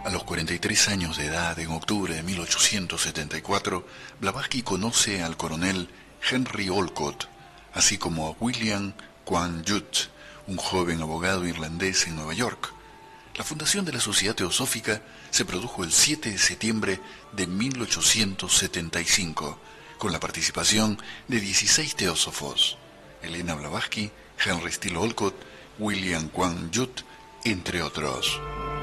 A los 43 años de edad, en octubre de 1874, Blavatsky conoce al coronel Henry Olcott, así como a William Quang Jut, un joven abogado irlandés en Nueva York. La fundación de la Sociedad Teosófica se produjo el 7 de septiembre de 1875, con la participación de 16 teósofos: Helena Blavatsky, Henry Steele Olcott, William Quang Jut, entre otros.